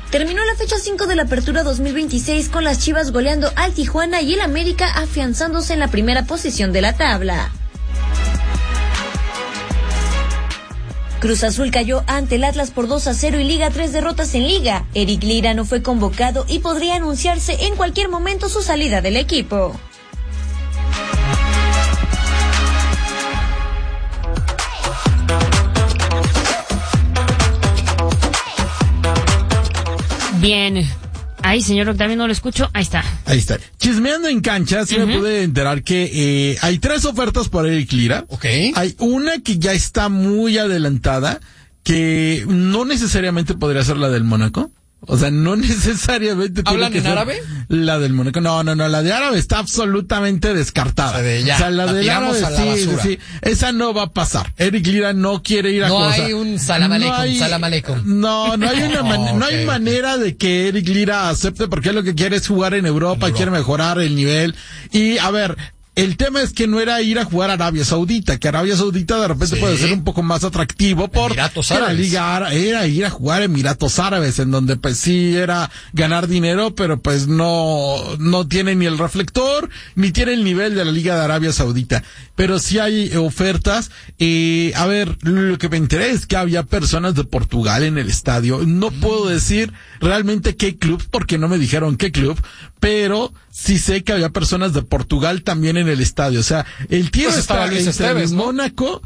Terminó la fecha 5 de la Apertura 2026 con las Chivas goleando al Tijuana y el América afianzándose en la primera posición de la tabla. Cruz Azul cayó ante el Atlas por 2-0 y liga 3 derrotas en liga. Eric Lira no fue convocado y podría anunciarse en cualquier momento su salida del equipo. Bien. Ay, señor Octavio, no lo escucho. Ahí está. Ahí está. Chismeando en cancha, sí me pude enterar que hay 3 ofertas por Eric Lira. Okay. Hay una que ya está muy adelantada, que no necesariamente podría ser la del Mónaco. O sea, no necesariamente ¿Hablan tiene que en ser árabe? La del Mónaco. No, la de árabe está absolutamente descartada. O sea, la del árabe sí, esa no va a pasar. Eric Lira no quiere ir a No hay un salam aleikum. No hay manera de que Eric Lira acepte, porque él lo que quiere es jugar en Europa, quiere mejorar el nivel. Y a ver, el tema es que no era ir a jugar a Arabia Saudita, que Arabia Saudita de repente puede ser un poco más atractivo por la liga, era ir a jugar a Emiratos Árabes, en donde pues sí era ganar dinero, pero pues no tiene ni el reflector, ni tiene el nivel de la liga de Arabia Saudita. Pero sí hay ofertas. A ver, lo que me enteré es que había personas de Portugal en el estadio. No puedo decir realmente qué club, porque no me dijeron qué club, pero sí sé que había personas de Portugal también en el estadio. O sea, el tío pues está entre el Mónaco,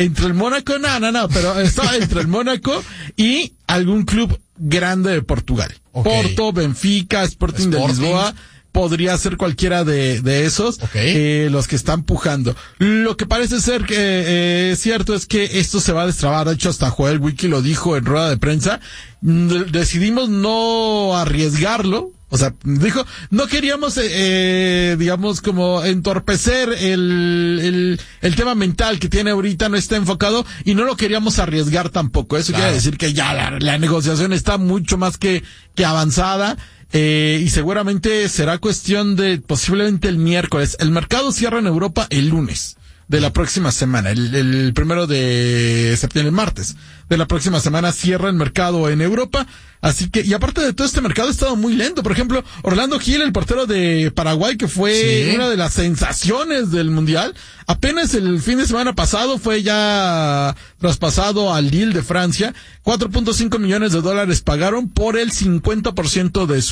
pero estaba entre el Mónaco y algún club grande de Portugal. Okay. Porto, Benfica, Sporting de Lisboa. Podría ser cualquiera de esos, los que están pujando. Lo que parece ser que es cierto es que esto se va a destrabar. De hecho, hasta Joel Wiki lo dijo en rueda de prensa. Decidimos no arriesgarlo. O sea, dijo, no queríamos, digamos, como entorpecer el tema mental que tiene ahorita, no está enfocado, y no lo queríamos arriesgar tampoco. Eso quiere decir que ya la negociación está mucho más que avanzada. Y seguramente será cuestión de posiblemente el miércoles. El mercado cierra en Europa el lunes de la próxima semana, el 1 de septiembre, el martes de la próxima semana cierra el mercado en Europa. Así que, y aparte de todo, este mercado ha estado muy lento. Por ejemplo, Orlando Gil, el portero de Paraguay, que fue una de las sensaciones del Mundial, apenas el fin de semana pasado fue ya traspasado al Lille de Francia. $4.5 millones pagaron por el 50% de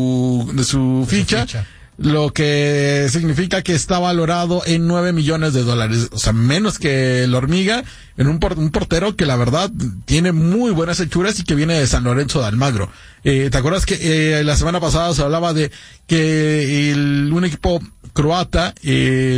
su ficha. Lo que significa que está valorado en $9 millones. O sea, menos que el Hormiga, en un portero que la verdad tiene muy buenas hechuras y que viene de San Lorenzo de Almagro. ¿Te acuerdas que la semana pasada se hablaba de que un equipo croata,